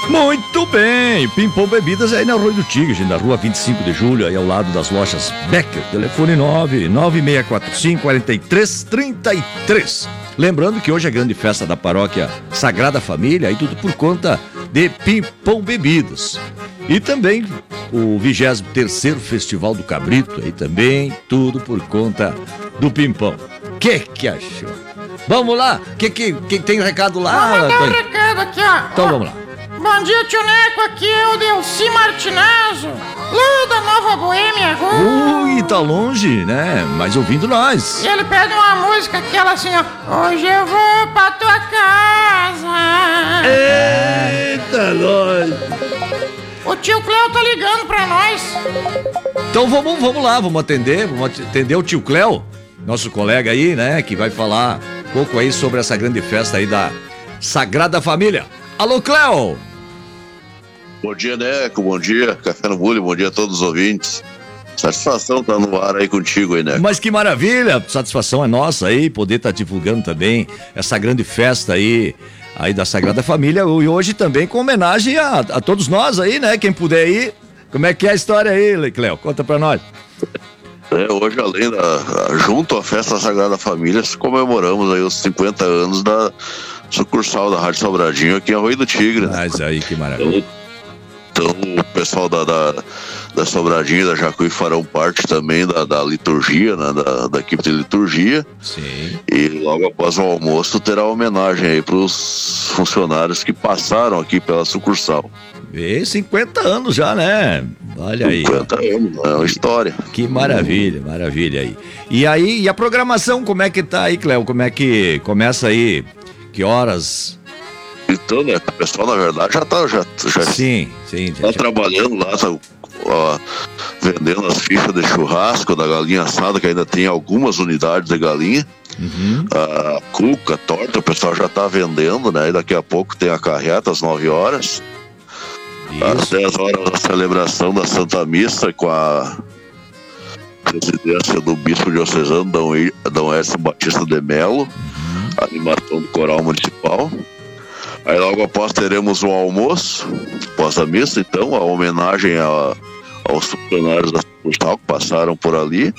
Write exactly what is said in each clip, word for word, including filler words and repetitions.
Muito bem, Pimpão Bebidas é aí na Rua do Tigre, na rua vinte e cinco de julho, aí ao lado das lojas Becker, telefone nove nove seis quatro cinco, quatro três três três. Lembrando que hoje é a grande festa da paróquia Sagrada Família, aí tudo por conta de Pimpão Bebidas. E também o vigésimo terceiro Festival do Cabrito, aí também tudo por conta do Pimpão. Que que achou? Vamos lá, que que, que tem recado lá? Vou mandar um recado aqui, ó. Então vamos lá. Bom dia, tio Neco, aqui é o Delci Martinazzo, lá da Nova Boêmia. Ui, tá longe, né? Mas ouvindo nós. E ele pede uma música, aquela assim, ó. Hoje eu vou pra tua casa. Eita, nós. O tio Cléo tá ligando pra nós. Então vamos, vamos lá, vamos atender, vamos atender o tio Cléo, nosso colega aí, né? Que vai falar um pouco aí sobre essa grande festa aí da Sagrada Família. Alô, Cléo! Bom dia, Neco, bom dia, Café no Bulho, bom dia a todos os ouvintes. Satisfação estar no ar aí contigo aí, Neco. Mas que maravilha, satisfação é nossa aí, poder estar divulgando também essa grande festa aí, aí da Sagrada Família, e hoje também com homenagem a, a todos nós aí, né, quem puder ir. Como é que é a história aí, Cléo? Conta pra nós. É, hoje, além da, junto à Festa da Sagrada Família, comemoramos aí os cinquenta anos da sucursal da Rádio Sobradinho aqui em Arroio do Tigre, né? Mas aí, que maravilha. Então, então o pessoal da, da, da Sobradinho e da Jacuí farão parte também da, da liturgia, né? da, da equipe de liturgia. Sim. E logo após o almoço terá homenagem aí para os funcionários que passaram aqui pela sucursal. E cinquenta anos já, né? Olha aí. cinquenta anos, é uma história. Que maravilha, maravilha aí. E aí, e a programação, como é que tá aí, Cléo? Como é que começa aí? Que horas? Então, né, o pessoal, na verdade, já tá, já, já sim, sim, tá já, trabalhando lá, tá, ó, vendendo as fichas de churrasco da galinha assada, que ainda tem algumas unidades de galinha. Uhum. A cuca, torta, o pessoal já tá vendendo, né? E daqui a pouco tem a carreta às nove horas. Isso. Às dez horas a celebração da Santa Missa com a presidência do Bispo Diocesano Dom Edson Batista de Melo, uhum. A animação do Coral Municipal. Aí logo após teremos um almoço, após a missa, então, a homenagem a, aos funcionários da sucursal que passaram por ali.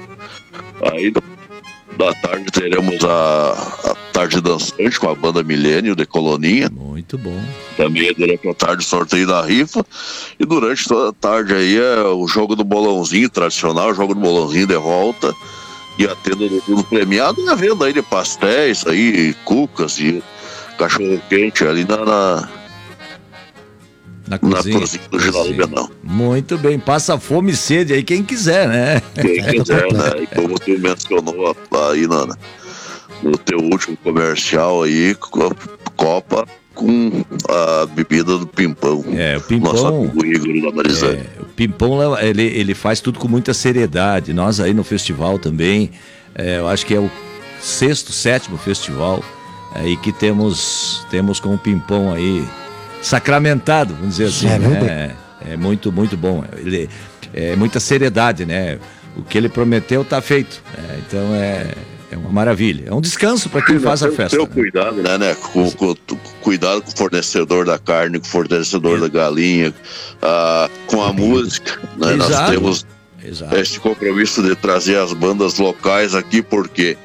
Aí da tarde teremos a, a tarde dançante com a banda Milênio de Coloninha. Muito bom. Também é durante a tarde o sorteio da rifa. E durante toda a tarde aí é o jogo do bolãozinho tradicional, o jogo do bolãozinho de volta. E a tenda do tudo premiado e a venda aí de pastéis, aí, cucas e cachorro quente ali na, na, na cozinha, na cozinha do Ginaldo Benão. Muito bem, passa fome e sede aí quem quiser, né? Quem quiser, né? E como tu mencionou aí no, no teu último comercial aí, Copa com a bebida do Pimpão. É, o Pimpão. Nosso amigo Igor da Marizane. É, o Pimpão, ele, ele faz tudo com muita seriedade. Nós aí no festival também, é, eu acho que é o sexto, sétimo festival aí que temos, temos com o Pimpão aí sacramentado, vamos dizer assim, é, né? É muito, muito bom. Ele, é muita seriedade, né? O que ele prometeu tá feito. É, então é... É uma maravilha. É um descanso para quem faz a festa. Tem o cuidado, né, né? Com, com, com, cuidado com o fornecedor da carne, com o fornecedor é. da galinha, uh, com a música. Né? Nós temos Exato. esse compromisso de trazer as bandas locais aqui, porque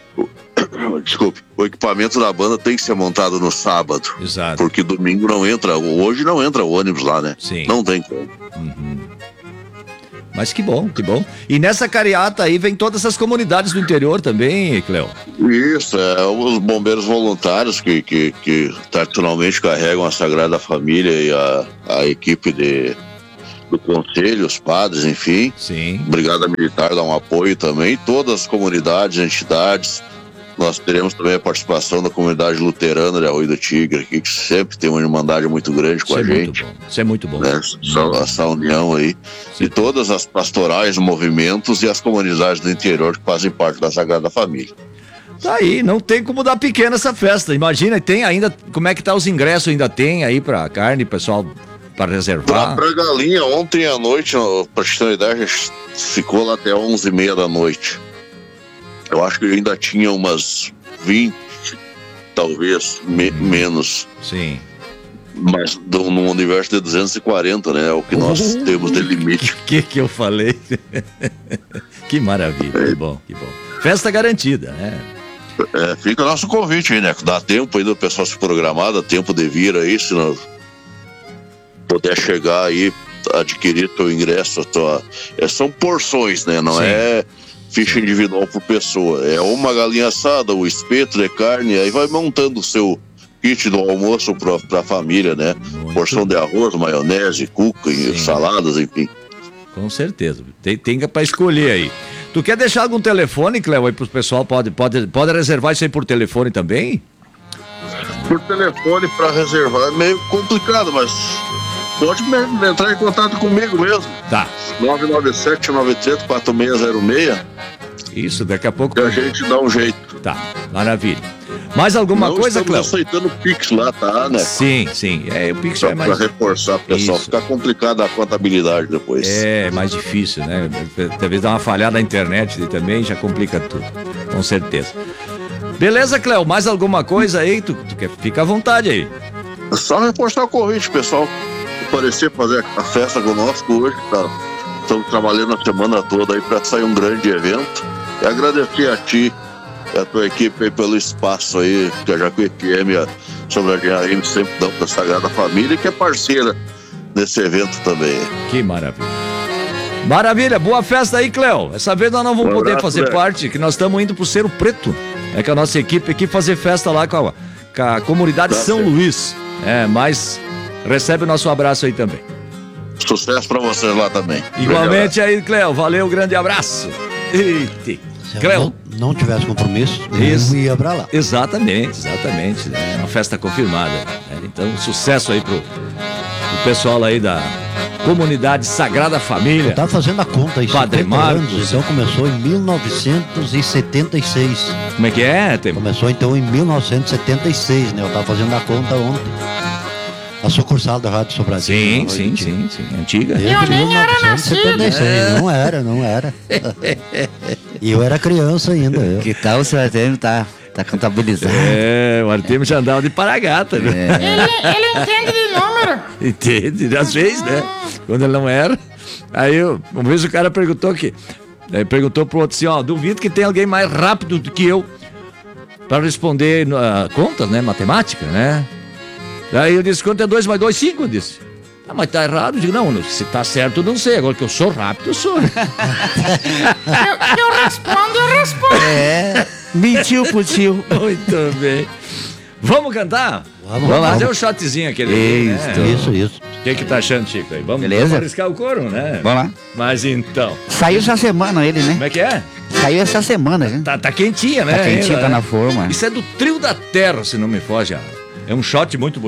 desculpe, o equipamento da banda tem que ser montado no sábado. Exato. Porque domingo não entra, hoje não entra o ônibus lá, né? Sim. Não tem como. Uhum. Mas que bom, que bom. E nessa cariata aí vem todas essas comunidades do interior também, Cléo? Isso, é, os bombeiros voluntários que, que, que tradicionalmente carregam a Sagrada Família e a, a equipe de, do conselho, os padres, enfim. Sim. Brigada Militar dá um apoio também. Todas as comunidades, entidades. Nós teremos também a participação da comunidade luterana de Arroio do Tigre, aqui, que sempre tem uma irmandade muito grande com Isso a é gente. Muito bom. Isso é muito bom. Né? Essa, essa união aí. Sim. E todas as pastorais, movimentos e as comunidades do interior que fazem parte da Sagrada Família. Tá aí, não tem como dar pequena essa festa. Imagina, tem ainda, como é que tá os ingressos? Ainda tem aí pra carne, pessoal, para reservar? Pra, pra galinha, ontem à noite, pra te ter uma ideia, ficou lá até onze e meia da noite. Eu acho que ainda tinha umas vinte, talvez, me, hum. menos. Sim. Mas do- num universo de duzentos e quarenta, né? É o que nós Uh, temos de limite. O que que eu falei? Que maravilha, que bom, que bom. Festa garantida, né? É, fica o nosso convite aí, né? Dá tempo aí do pessoal se programar, dá tempo de vir aí, se não puder chegar aí, adquirir teu ingresso, a tua... é, são porções, né? Não Sim. é ficha individual por pessoa. É uma galinha assada, o espeto de carne, aí vai montando o seu kit do almoço pra, pra família, né? Muito. Porção de arroz, maionese, cuca, e Sim. saladas, enfim. Com certeza. Tem, tem para escolher aí. Tu quer deixar algum telefone, Cléo, aí pro pessoal? Pode, pode, pode reservar isso aí por telefone também? Por telefone pra reservar é meio complicado, mas pode mesmo entrar em contato comigo mesmo. Tá. nove nove sete, nove três, quatro seis zero seis, Isso, daqui a pouco. que a gente dá um jeito. Tá, maravilha. Mais alguma Não coisa, Cléo? estamos aceitando Pix lá, tá, né? Sim, sim. É, o Pix Só é mais. pra reforçar, pessoal. Isso. Fica complicada a contabilidade depois. É mais difícil, né? Talvez dá uma falhada na internet também, já complica tudo. Com certeza. Beleza, Cléo? Mais alguma coisa aí? Tu, tu quer... Fica à vontade aí. Só reforçar o convite, pessoal. Aparecer, fazer a festa conosco hoje, tá? Estamos trabalhando a semana toda aí para sair um grande evento. E agradecer a ti e a tua equipe aí pelo espaço aí, que a Jacuí F M, a Sobradinha A M sempre dão para a Sagrada Família, que é parceira desse evento também. Que maravilha. Maravilha, boa festa aí, Cléo. Essa vez nós não vamos Um poder abraço, fazer Zé. parte, que nós estamos indo pro Cerro Preto. É que a nossa equipe aqui fazer festa lá com a, com a comunidade Tá São certo. Luís. É, mas recebe o nosso abraço aí também. Sucesso para vocês lá também. Igualmente aí, Cléo. Valeu, grande abraço. Eita. Se eu Cléo. não, não tivesse compromisso, Isso. eu ia pra lá. Exatamente, exatamente. É uma festa confirmada. Né? Então, sucesso aí pro, pro pessoal aí da comunidade Sagrada Família. Tá fazendo a conta aí, Padre cinquenta Marcos. anos, então começou em mil novecentos e setenta e seis. Como é que é? Tem... Começou então em mil novecentos e setenta e seis, né? Eu tava fazendo a conta ontem. A sucursal da Rádio Sim, Sobradinho. sim, sim, sim. Antiga. Desde Eu nem era mil novecentos e setenta e seis. nascido. Não era, não era. E eu era criança ainda. Eu. Que tal o seu Artemio tá, tá contabilizado? É, o Artemio já andava de paragata, né? Ele, ele entende de número. Entende? Às vezes, né? Quando ele não era. Aí, eu- uma vez o cara perguntou que. Aí perguntou pro outro assim: ó, duvido que tenha alguém mais rápido do que eu para responder uh, contas, né? Matemática, né? Aí eu disse: quanto é dois mais dois? cinco, eu disse. Ah, mas tá errado. Eu digo: não, não, se tá certo, eu não sei. Agora que eu sou rápido, eu sou. Eu, eu respondo, eu respondo. É, mentiu pro tio. Muito bem. Vamos cantar? Vamos, Vamos fazer vamos. o shotzinho aquele ali, né? Isso, isso. O que que tá achando, Chico? Aí? Vamos, Beleza? vamos arriscar o couro, né? Vamos lá. Mas então, Saiu essa semana ele, como né? é que é? Saiu essa semana, né? Tá, tá quentinha, né? Tá quentinho, ainda, tá né? na forma. Isso é do Trio da Terra, se não me foge. ah. É um shot muito bonito.